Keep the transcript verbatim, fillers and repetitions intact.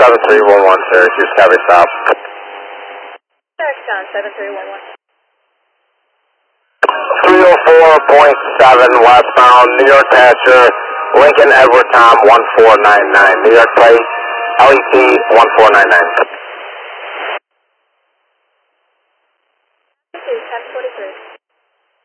seven three one one, Syracuse, Cafe South. Touchdown, seven three one one. three oh four point seven westbound, New York Pasture, Lincoln Edward Tom one four nine nine, New York plate, L E T one four nine nine. ten forty-three.